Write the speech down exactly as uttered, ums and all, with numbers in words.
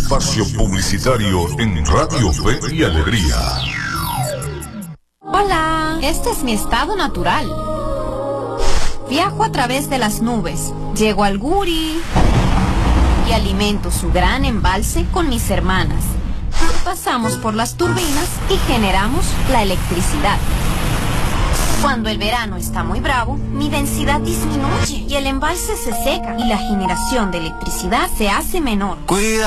espacio publicitario en Radio Fe y Alegría. Hola, este es mi estado natural. Viajo a través de las nubes, llego al Guri y alimento su gran embalse con mis hermanas. Pasamos por las turbinas y generamos la electricidad. Cuando el verano está muy bravo, mi densidad disminuye y el embalse se seca y la generación de electricidad se hace menor. Cuida.